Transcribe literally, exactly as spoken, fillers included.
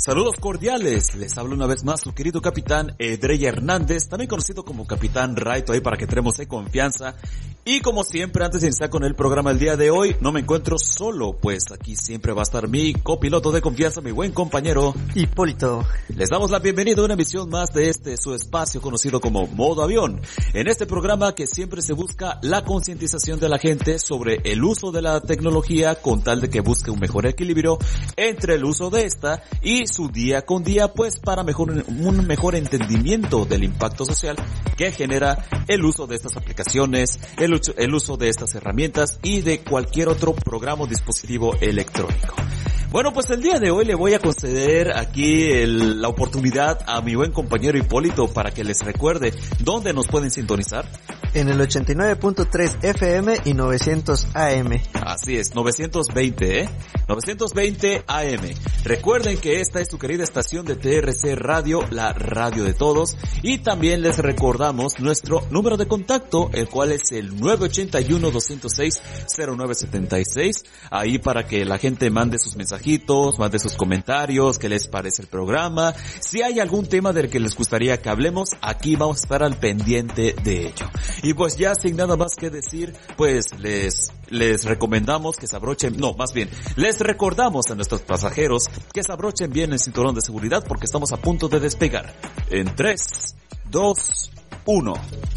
Saludos cordiales, les hablo una vez más su querido capitán Edrey Hernández, también conocido como Capitán Raito, ahí para que entremos en confianza. Y como siempre, antes de iniciar con el programa el día de hoy, no me encuentro solo, pues aquí siempre va a estar mi copiloto de confianza, mi buen compañero Hipólito. Les damos la bienvenida a una emisión más de este su espacio conocido como Modo Avión. En este programa que siempre se busca la concientización de la gente sobre el uso de la tecnología con tal de que busque un mejor equilibrio entre el uso de esta y su día con día, pues para mejor un mejor entendimiento del impacto social que genera el uso de estas aplicaciones, el el uso de estas herramientas y de cualquier otro programa o dispositivo electrónico. Bueno, pues el día de hoy le voy a conceder aquí el, la oportunidad a mi buen compañero Hipólito para que les recuerde dónde nos pueden sintonizar. En el ochenta y nueve punto tres F M y novecientos A M. Así es, novecientos veinte, ¿eh? novecientos veinte A M. Recuerden que esta es tu querida estación de T R C Radio, la radio de todos. Y también les recordamos nuestro número de contacto, el cual es el nueve ocho uno, dos cero seis, cero nueve siete seis. Ahí para que la gente mande sus mensajitos, mande sus comentarios, qué les parece el programa. Si hay algún tema del que les gustaría que hablemos, aquí vamos a estar al pendiente de ello. Y pues ya sin nada más que decir, pues les les recomendamos que se abrochen, no, más bien, les recordamos a nuestros pasajeros que se abrochen bien el cinturón de seguridad porque estamos a punto de despegar. En tres, dos, uno.